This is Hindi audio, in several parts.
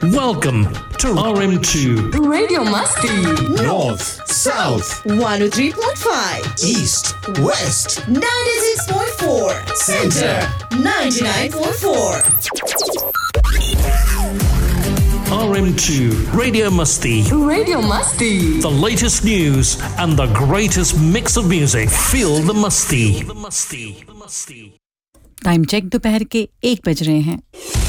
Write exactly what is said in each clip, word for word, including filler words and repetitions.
Welcome to R M two Radio Masti. North, South, one oh three point five. East, West, ninety-six point four. Center, ninety-nine point four. R M two Radio Musty. Radio Masti. The latest news and the greatest mix of music. Feel the musty. The musty. The musty. Time check दोपहर के एक बज रहे हैं।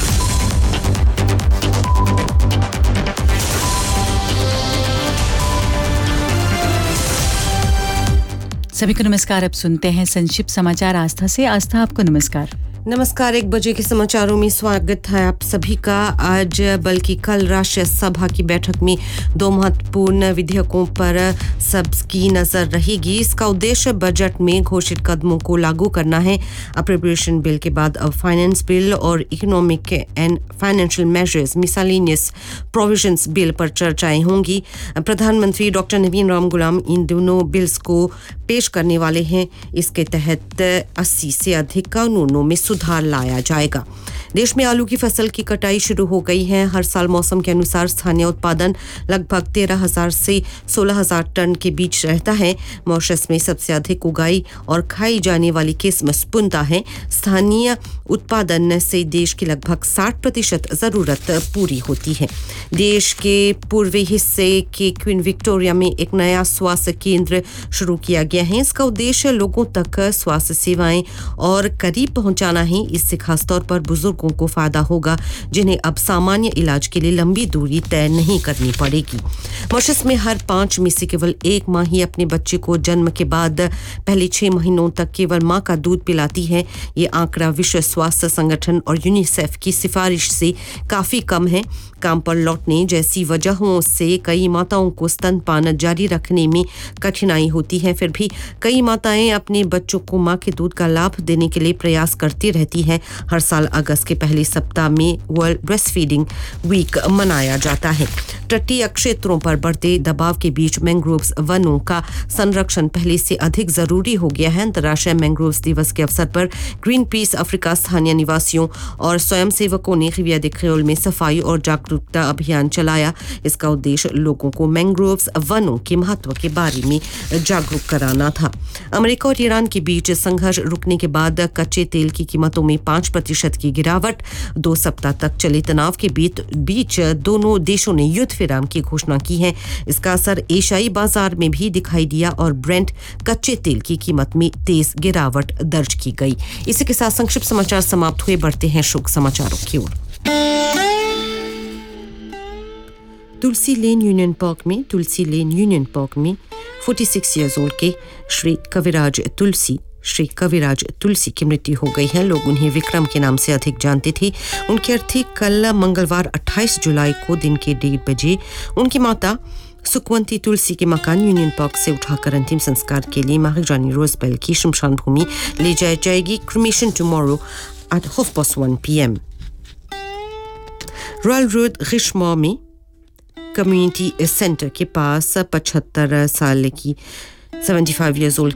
सभी को नमस्कार। अब सुनते हैं संक्षिप्त समाचार आस्था से। आस्था, आपको नमस्कार। नमस्कार। एक बजे के समाचारों में स्वागत है आप सभी का। आज बल्कि कल राष्ट्रीय सभा की बैठक में दो महत्वपूर्ण विधेयकों पर सबकी नजर रहेगी। इसका उद्देश्य बजट में घोषित कदमों को लागू करना है। अप्रोप्रिएशन बिल के बाद अब फाइनेंस बिल और economic and financial measures miscellaneous provisions bill पर चर्चाएं होंगी। प्रधानमंत्री डॉक्टर नवीन राम गुलाम इन दोनों बिल्स को पेश करने वाले हैं। इसके तहत अस्सी से अधिक कानूनों में सुधार लाया जाएगा। देश में आलू की फसल की कटाई शुरू हो गई है। हर साल मौसम के अनुसार स्थानीय उत्पादन लगभग तेरह हजार से सोलह हजार टन के बीच रहता है। मॉरिशस में सबसे अधिक उगाई और खाई जाने वाली किस्म स्पुंता है। स्थानीय उत्पादन से देश की लगभग साठ प्रतिशत जरूरत पूरी होती है। देश के पूर्वी हिस्से के क्वीन विक्टोरिया में एक नया स्वास्थ्य केंद्र शुरू किया गया है। इसका उद्देश्य लोगों तक स्वास्थ्य सेवाएं और करीब पहुंचाना है। इससे खासतौर पर बुजुर्गों को फायदा होगा जिन्हें अब सामान्य इलाज के लिए लंबी दूरी तय नहीं करनी पड़ेगी। मॉरिशस में हर पांच में से केवल एक माँ ही अपने बच्चे को जन्म के बाद पहले छह महीनों तक केवल माँ का दूध पिलाती है। ये आंकड़ा विश्व स्वास्थ्य संगठन और यूनिसेफ की सिफारिश से काफी कम है। काम पर लौटने जैसी वजहों से कई माताओं को स्तनपान जारी रखने में कठिनाई होती है। फिर भी कई माताएं अपने बच्चों को मां के दूध का लाभ देने के लिए प्रयास करती रहती हैं। हर साल अगस्त के पहले सप्ताह में वर्ल्ड ब्रेस्ट फीडिंग वीक मनाया जाता है। तटीय क्षेत्रों पर बढ़ते दबाव के बीच मैंग्रोव्स वनों का संरक्षण पहले से अधिक जरूरी हो गया है। अंतर्राष्ट्रीय मैंग्रोव्स दिवस के अवसर पर ग्रीन पीस अफ्रीका स्थानीय निवासियों और स्वयंसेवकों ने रिविया दे क्रियोल में सफाई और जागरूकता अभियान चलाया। इसका उद्देश्य लोगों को मैंग्रोव्स वनों के महत्व के बारे में जागरूक कराना था। अमेरिका और ईरान के बीच संघर्ष रुकने के बाद कच्चे तेल की कीमतों में पाँच प्रतिशत की गिरावट। दो सप्ताह तक चले तनाव के बीच बीच दोनों देशों ने युद्ध विराम की घोषणा की है। इसका असर एशियाई बाजार में भी दिखाई दिया और ब्रेंट कच्चे तेल की कीमत में तेज गिरावट दर्ज की गई। इसी के साथ संक्षिप्त समाचार समाप्त हुए। बढ़ते हैं शोक समाचारों की ओर। तुलसी लेन यूनियन पार्क में तुलसी लेन यूनियन पार्क में छियालीस इयर्स ओल्ड के श्री कविराज तुलसी श्री कविराज तुलसी की मृत्यु हो गई है। लोग उन्हें विक्रम के नाम से अधिक जानते थे। उनकी अर्थी कल मंगलवार अट्ठाईस जुलाई को दिन के डेढ़ बजे उनकी माता सुकवंती तुलसी के मकान यूनियन पार्क से उठाकर अंतिम संस्कार के लिए महारानी रोजबेल की शमशान भूमि ले जाई जाएगी। Cremation tomorrow at half past one P M. Royal road रिशमा में कम्युनिटी सेंटर के पास पचहत्तर साल की पचहत्तर इयर्स ओल्ड